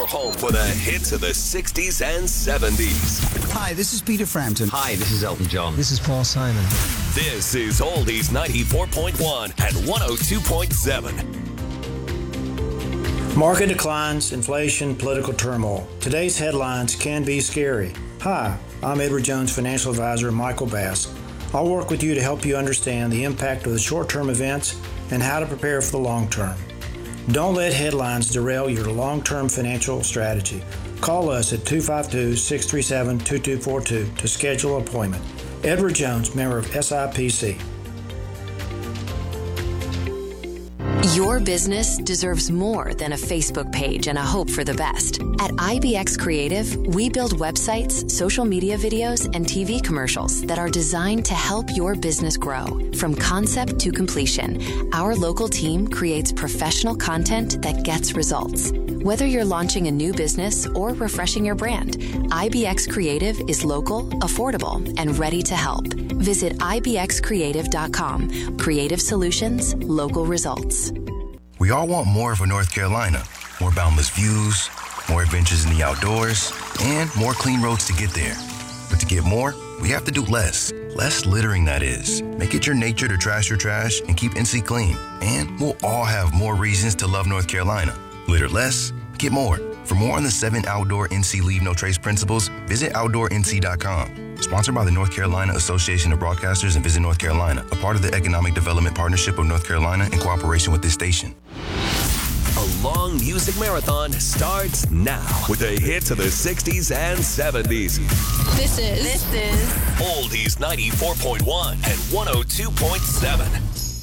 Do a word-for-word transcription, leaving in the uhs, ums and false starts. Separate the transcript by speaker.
Speaker 1: your home for the hits of the sixties and seventies.
Speaker 2: Hi, this is Peter Frampton.
Speaker 3: Hi, this is Elton John.
Speaker 4: This is Paul Simon.
Speaker 1: This is Oldies ninety-four point one and one oh two point seven.
Speaker 5: Market declines, inflation, political turmoil. Today's headlines can be scary. Hi, I'm Edward Jones financial advisor Michael Bass. I'll work with you to help you understand the impact of the short-term events and how to prepare for the long term. Don't let headlines derail your long-term financial strategy. Call us at two five two, six three seven, two two four two to schedule an appointment. Edward Jones, member of S I P C.
Speaker 6: Your business deserves more than a Facebook page and a hope for the best. At I B X Creative, we build websites, social media videos, and T V commercials that are designed to help your business grow. From concept to completion, our local team creates professional content that gets results. Whether you're launching a new business or refreshing your brand, I B X Creative is local, affordable, and ready to help. Visit I B X creative dot com. Creative solutions, local results.
Speaker 7: We all want more of a North Carolina. More boundless views, more adventures in the outdoors, and more clean roads to get there. But to get more, we have to do less. Less littering, that is. Make it your nature to trash your trash and keep N C clean. And we'll all have more reasons to love North Carolina. Litter less, get more. For more on the seven outdoor N C Leave No Trace principles, visit outdoor N C dot com. Sponsored by the North Carolina Association of Broadcasters and Visit North Carolina, a part of the Economic Development Partnership of North Carolina in cooperation with this station.
Speaker 1: A long music marathon starts now with the hits of the sixties and seventies.
Speaker 8: This is, this is
Speaker 1: Oldies ninety-four point one and one oh two point seven.